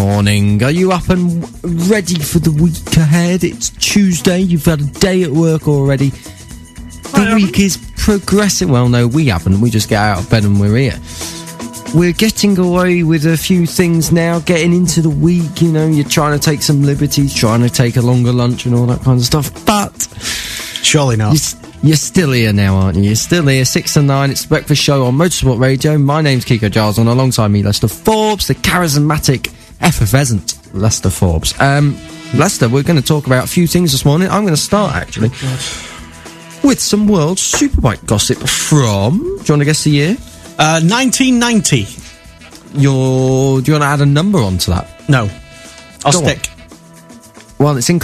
morning. Are you up and ready for the week ahead? It's Tuesday, you've had a day at work already. The week is progressing. Well, no, we haven't. We just get out of bed and we're here. We're getting away with a few things now, getting into the week, you know, you're trying to take some liberties, trying to take a longer lunch and all that kind of stuff, but... Surely not. You're still here now, aren't you? You're still here, 6 to 9, it's the Breakfast Show on Motorsport Radio. My name's Kiko Giles, and alongside me, Lester Forbes, the charismatic, effervescent Lester Forbes. Lester, we're going to talk about a few things this morning. I'm going to start, actually, with some World Superbike gossip from... Do you want to guess the year? 1990. Do you want to add a number onto that? No. I'll stick. Well, it's in